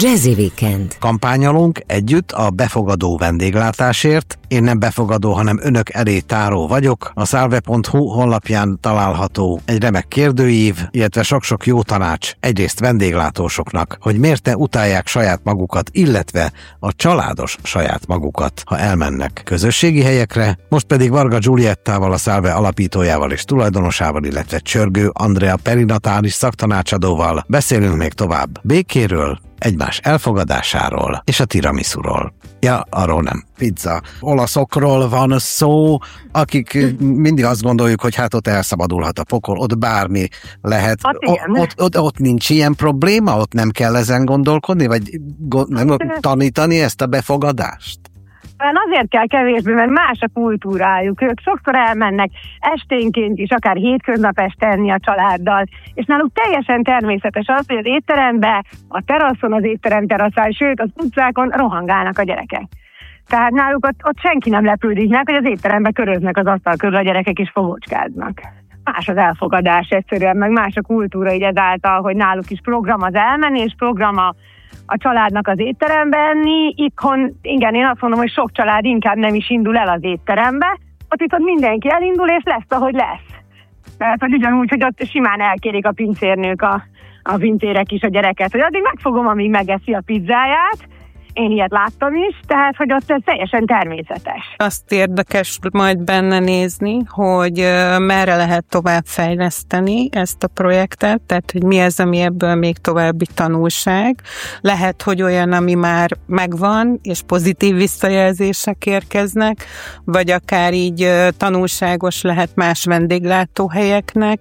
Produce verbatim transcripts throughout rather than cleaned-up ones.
Jazzy Weekend. Kampányolunk együtt a befogadó vendéglátásért. Én nem befogadó, hanem önök elé táró vagyok. A salve pont hu honlapján található egy remek kérdőív, illetve sok-sok jó tanács egyrészt vendéglátósoknak, hogy miért ne utálják saját magukat, illetve a családos saját magukat, ha elmennek közösségi helyekre. Most pedig Varga Giuliettával, a Salve alapítójával és tulajdonosával, illetve Csörgő Andrea perinatális szaktanácsadóval beszélünk még tovább békéről, egymás elfogadásáról és a tiramisuról. Ja, arról nem. Pizza. Olaszokról van szó, akik mindig azt gondoljuk, hogy hát ott elszabadulhat a pokol, ott bármi lehet. Ott, o- ott, ott, ott nincs ilyen probléma? Ott nem kell ezen gondolkodni? Vagy go- nem tanítani ezt a befogadást? Azért kell kevésbé, mert más a kultúrájuk. Ők sokszor elmennek esténként is, akár hétköznap este enni a családdal, és náluk teljesen természetes az, hogy az étteremben, a teraszon, az étterem teraszán, sőt az utcákon rohangálnak a gyerekek. Tehát náluk ott, ott senki nem lepődik meg, hogy az étteremben köröznek az asztal körül a gyerekek és fogócskáznak. Más az elfogadás egyszerűen, meg más a kultúra így ezáltal, hogy náluk is program az elmenés, program a a családnak az étterembe enni. Itthon, igen, én azt mondom, hogy sok család inkább nem is indul el az étterembe, ott viszont mindenki elindul, és lesz, ahogy lesz. Tehát, hogy ugyanúgy, hogy ott simán elkérik a pincérnők, a, a pincérek is a gyereket, hogy addig megfogom, amíg megeszi a pizzáját. Én ilyet láttam is, tehát, hogy ott ez teljesen természetes. Azt érdekes majd benne nézni, hogy merre lehet tovább fejleszteni ezt a projektet, tehát, hogy mi ez, ami ebből még további tanulság. Lehet, hogy olyan, ami már megvan, és pozitív visszajelzések érkeznek, vagy akár így tanulságos lehet más vendéglátóhelyeknek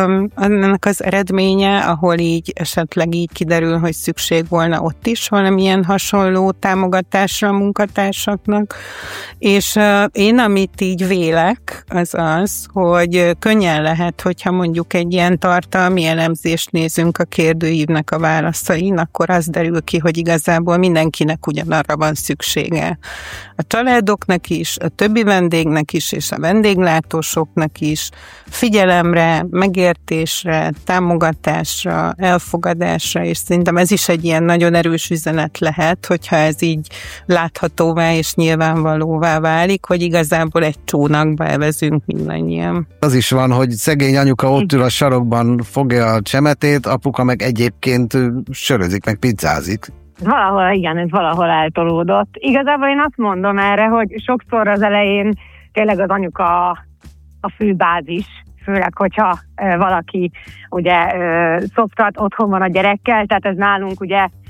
annak az eredménye, ahol így esetleg így kiderül, hogy szükség volna ott is valamilyen hasonló támogatásra a munkatársaknak, és uh, én amit így vélek, az az, hogy könnyen lehet, hogyha mondjuk egy ilyen tartalmi elemzést nézünk a kérdőívnek a válaszain, akkor az derül ki, hogy igazából mindenkinek ugyanarra van szüksége. A családoknak is, a többi vendégnek is, és a vendéglátósoknak is figyelemre, megértésre, támogatásra, elfogadásra, és szerintem ez is egy ilyen nagyon erős üzenet lehet, hogy ha ez így láthatóvá és nyilvánvalóvá válik, hogy igazából egy csónakba elvezünk mindannyian. Az is van, hogy szegény anyuka ott ül a sarokban, fogja a csemetét, apuka meg egyébként sörözik, meg pizzázik. Valahol, igen, ez valahol eltolódott. Igazából én azt mondom erre, hogy sokszor az elején tényleg az anyuka a főbázis, főleg, hogyha e, valaki ugye e, szoptat, otthon van a gyerekkel, tehát ez nálunk ugye